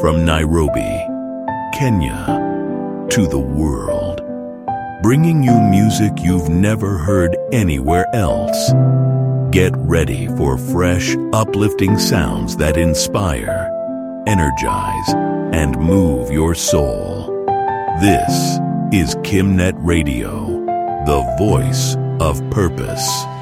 from Nairobi, Kenya, to the world, bringing you music you've never heard anywhere else. Get ready for fresh, uplifting sounds that inspire, energize, and move your soul. This is KimNet Radio, the voice of purpose.